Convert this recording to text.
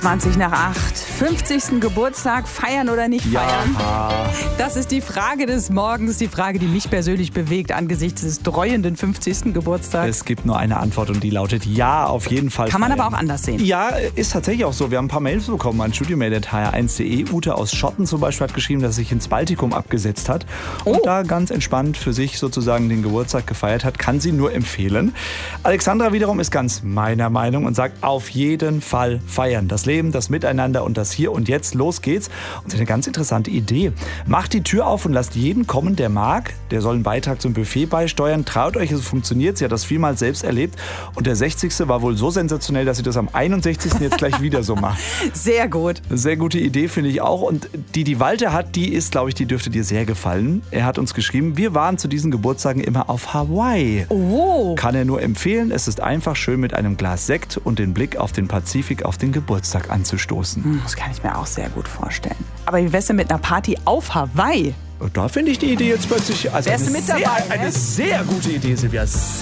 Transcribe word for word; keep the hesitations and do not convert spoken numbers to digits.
zwanzig nach acht. fünfzigsten Geburtstag feiern oder nicht feiern? Ja. Das ist die Frage des Morgens, die Frage, die mich persönlich bewegt angesichts des dreuenden fünfzigsten Geburtstags. Es gibt nur eine Antwort und die lautet ja, auf jeden Fall. Kann man feiern. aber auch anders sehen. Ja, ist tatsächlich auch so. Wir haben ein paar Mails bekommen an studiomail punkt h r eins punkt de. Ute aus Schotten zum Beispiel hat geschrieben, dass er sich ins Baltikum abgesetzt hat und Oh. da ganz entspannt für sich sozusagen den Geburtstag gefeiert hat. Kann sie nur empfehlen. Alexandra wiederum ist ganz meiner Meinung und sagt, auf jeden Fall feiern. Das Leben, das Miteinander und das Hier und Jetzt. Los geht's. Und sie hat eine ganz interessante Idee. Macht die Tür auf und lasst jeden kommen, der mag. Der soll einen Beitrag zum Buffet beisteuern. Traut euch, es funktioniert. Sie hat das vielmals selbst erlebt. Und der sechzigste war wohl so sensationell, dass sie das am einundsechzigsten jetzt gleich wieder so macht. Sehr gut. Sehr gute Idee, finde ich auch. Und die, die Walter hat, die ist, glaube ich, die dürfte dir sehr gefallen. Er hat uns geschrieben, wir waren zu diesen Geburtstagen immer auf Hawaii. Oh. Kann er nur empfehlen. Es ist einfach schön, mit einem Glas Sekt und den Blick auf den Pazifik auf den Geburtstag anzustoßen. Das kann ich mir auch sehr gut vorstellen. Aber wie wär's denn mit einer Party auf Hawaii? Und da finde ich die Idee jetzt plötzlich also Wärst eine, du mit dabei, sehr, ne? eine sehr gute Idee, Silvia.